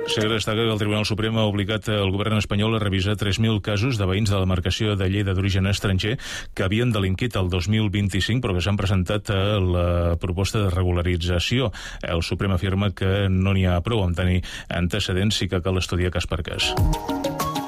Destaca que el Tribunal Suprem ha obligat el govern espanyol a revisar 3.000 casos de veïns de la demarcació de Lleida d'origen estranger que havien delinquit el 2025 però que s'han presentat a la proposta de regularització. El Suprem afirma que no n'hi ha prou amb tenir antecedents i que cal estudiar cas per cas.